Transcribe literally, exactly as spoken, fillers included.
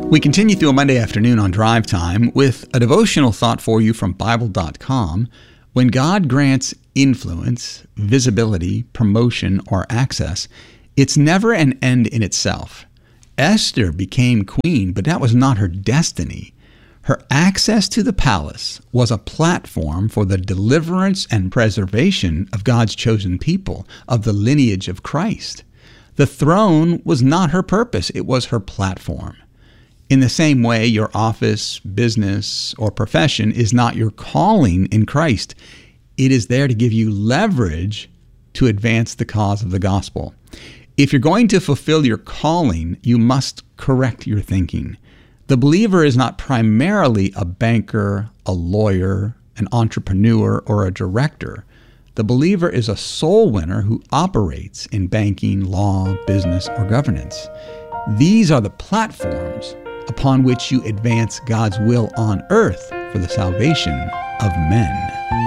We continue through a Monday afternoon on Drive Time with a devotional thought for you from Bible dot com. When God grants influence, visibility, promotion, or access, it's never an end in itself. Esther became queen, but that was not her destiny. Her access to the palace was a platform for the deliverance and preservation of God's chosen people, of the lineage of Christ. The throne was not her purpose, it was her platform. In the same way, your office, business, or profession is not your calling in Christ. It is there to give you leverage to advance the cause of the gospel. If you're going to fulfill your calling, you must correct your thinking. The believer is not primarily a banker, a lawyer, an entrepreneur, or a director. The believer is a soul winner who operates in banking, law, business, or governance. These are the platforms upon which you advance God's will on earth for the salvation of men.